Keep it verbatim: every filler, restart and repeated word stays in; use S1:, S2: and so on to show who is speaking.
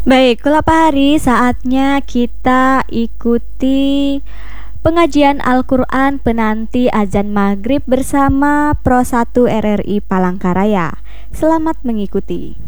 S1: Baik, Kula Pahari, saatnya kita ikuti pengajian Al-Quran penanti azan maghrib bersama Pro satu R R I Palangkaraya. Selamat mengikuti.